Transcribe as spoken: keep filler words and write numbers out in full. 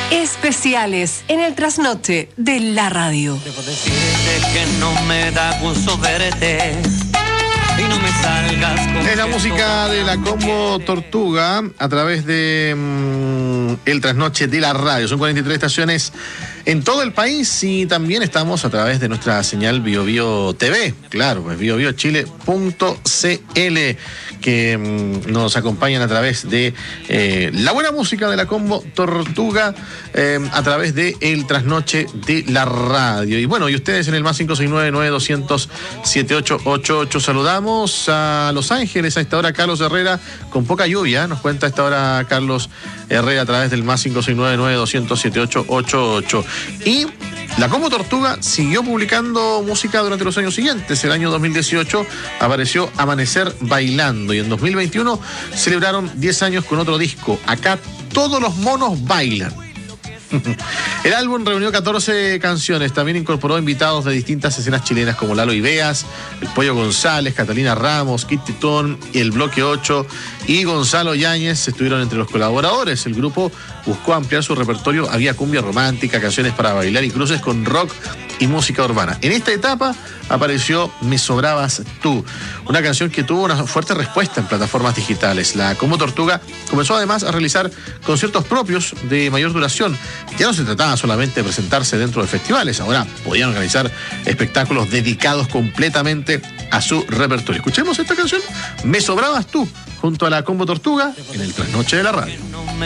Especiales en el trasnoche de la radio. Debo decirte que no me da gusto verte y no me salgas con... Es la música de la Combo Tortuga a través de mmm, el trasnoche de la radio. Son cuarenta y tres estaciones en todo el país y también estamos a través de nuestra señal Bio Bio T V. Claro, pues bio bio chile punto c l, que mmm, nos acompañan a través de eh, la buena música de la Combo Tortuga eh, a través de el trasnoche de la radio. Y bueno, y ustedes en el más cinco seis nueve, nueve doscientos, setenta y ocho ochenta y ocho. Saludamos a Los Ángeles a esta hora. Carlos Herrera con poca lluvia, nos cuenta a esta hora Carlos Herrera a través del más cinco seis nueve, nueve doscientos, setenta y ocho ochenta y ocho. Y la Combo Tortuga siguió publicando música durante los años siguientes. El año dos mil dieciocho apareció Amanecer Bailando y en dos mil veintiuno celebraron diez años con otro disco, Acá Todos los Monos Bailan. El álbum reunió catorce canciones, también incorporó invitados de distintas escenas chilenas como Lalo Ibeas, el Pollo González, Catalina Ramos, Kit Titón, el Bloque ocho y Gonzalo Yáñez estuvieron entre los colaboradores. El grupo buscó ampliar su repertorio, había cumbia romántica, canciones para bailar y cruces con rock y música urbana. En esta etapa apareció Me Sobrabas Tú, una canción que tuvo una fuerte respuesta en plataformas digitales. La Combo Tortuga comenzó además a realizar conciertos propios de mayor duración. Ya no se trataba solamente de presentarse dentro de festivales, ahora podían organizar espectáculos dedicados completamente a su repertorio. Escuchemos esta canción, Me Sobrabas Tú, junto a la Combo Tortuga, en el trasnoche de la radio.